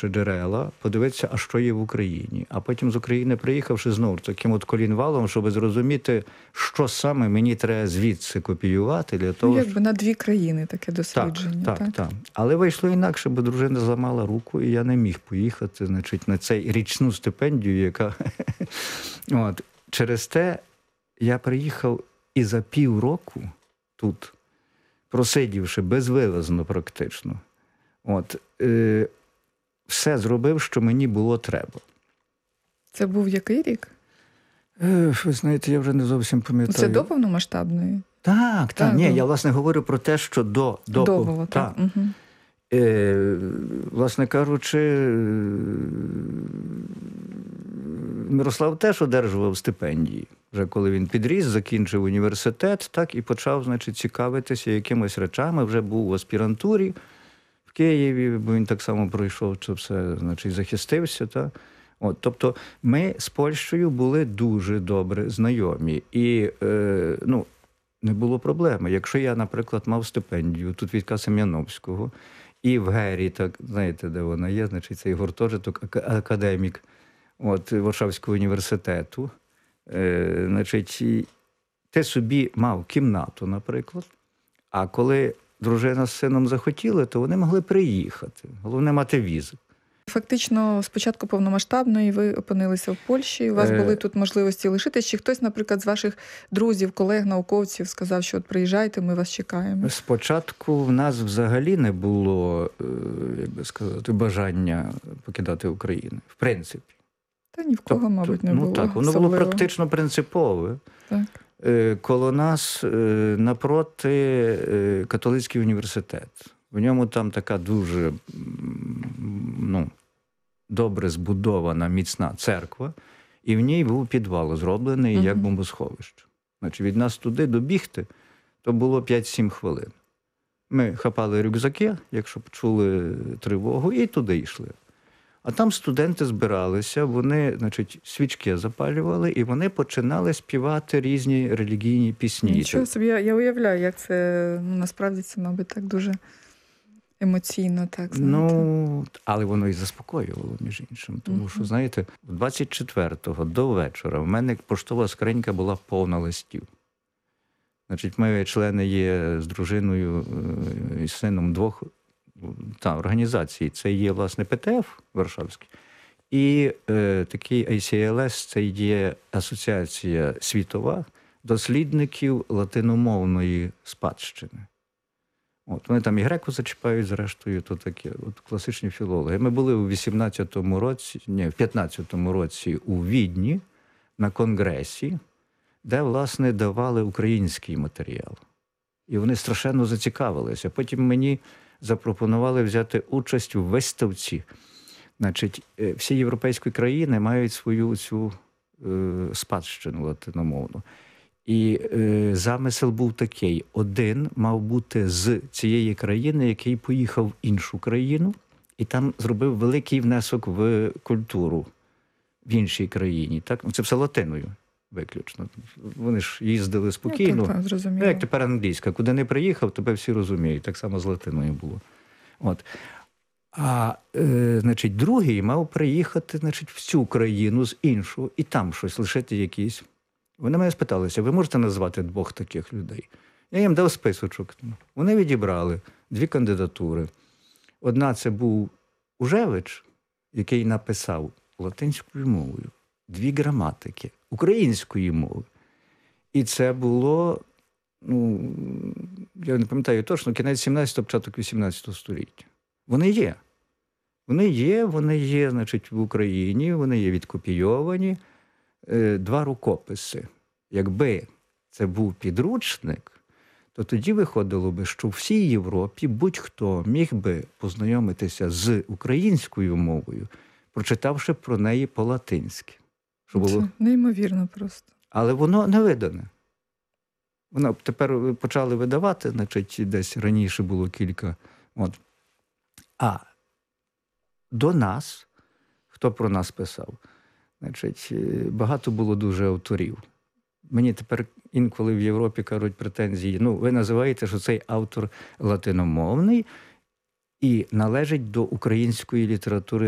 почитавши джерела, подивитися, а що є в Україні. А потім з України приїхавши знову таким от колінвалом, щоб зрозуміти, що саме мені треба звідси копіювати для того, якби на дві країни таке дослідження. Так. Але вийшло інакше, бо дружина зламала руку, і я не міг поїхати, значить, на цей річну стипендію, яка... От. Через те я приїхав і за півроку тут, просидівши безвилазно практично, все зробив, що мені було треба. Це був який рік? Ви знаєте, я вже не зовсім пам'ятаю. Це до повномасштабної? Так. Ні, я, власне, говорю про те, що до так. Угу. Власне кажучи, Мирослав теж одержував стипендії. Вже коли він підріс, закінчив університет, так, і почав, значить, цікавитися якимось речами, вже був в аспірантурі в Києві, бо він так само пройшов, це все, значить, захистився, так. Тобто ми з Польщею були дуже добре знайомі. І, не було проблеми. Якщо я, наприклад, мав стипендію тут від Сем'яновського, і в Гері, так, знаєте, де вона є, значить, цей гуртожиток, академік Варшавського університету, значить, ти собі мав кімнату, наприклад, а коли дружина з сином захотіли, то вони могли приїхати. Головне мати візи. Фактично, спочатку повномасштабної ви опинилися в Польщі, у вас були тут можливості лишитись, чи хтось, наприклад, з ваших друзів, колег, науковців сказав, що от приїжджайте, ми вас чекаємо? Спочатку в нас взагалі не було, як би сказати, бажання покидати Україну, в принципі. Та ні в кого, мабуть, не було. Так, воно було практично принципове. Так. Коло нас напроти католицький університет. В ньому там така дуже, добре збудована, міцна церква, і в ній був підвал зроблений як бомбосховище. Значить, від нас туди добігти, то було 5-7 хвилин. Ми хапали рюкзаки, якщо почули тривогу, і туди йшли. А там студенти збиралися, вони, значить, свічки запалювали, і вони починали співати різні релігійні пісні. Нічого собі, я уявляю, як це, насправді це, мабуть, так дуже емоційно, так, знаєте. Але воно і заспокоювало, між іншим. Тому що, знаєте, 24-го до вечора в мене поштова скринька була повна листів. Значить, ми члени є з дружиною і сином двох організацій. Це є, власне, ПТФ Варшавський. І такий ACLS, це є Асоціація світова дослідників латиномовної спадщини. Вони там і греку зачіпають, зрештою, то такі класичні філологи. Ми були у 15-му році у Відні на конгресі, де, власне, давали український матеріал. І вони страшенно зацікавилися. Потім мені запропонували взяти участь у виставці. Значить, всі європейські країни мають свою цю спадщину латиномовну. І замисел був такий. Один мав бути з цієї країни, який поїхав в іншу країну, і там зробив великий внесок в культуру в іншій країні. Так? Це все латиною виключно. Вони ж їздили спокійно. Так, зрозуміло. Як тепер англійська. Куди не приїхав, тебе всі розуміють. Так само з латиною було. А, значить, другий мав приїхати, значить, в цю країну з іншого, і там щось лишити якісь. Вони мене спиталися, ви можете назвати 2 таких людей? Я їм дав списочок. Вони відібрали 2 кандидатури. Одна – це був Ужевич, який написав латинською мовою 2 граматики української мови. І це було, я не пам'ятаю точно, кінець 17-го, початок 18-го століття. Вони є. Вони є, значить, в Україні, вони є відкопійовані. 2 рукописи. Якби це був підручник, то тоді виходило би, що в всій Європі будь-хто міг би познайомитися з українською мовою, прочитавши про неї по-латинськи. Це неймовірно просто. Але воно не видане. Воно тепер почали видавати, значить, десь раніше було кілька. А до нас, хто про нас писав? Значить, багато було дуже авторів. Мені тепер інколи в Європі кажуть претензії. Ви називаєте, що цей автор латиномовний і належить до української літератури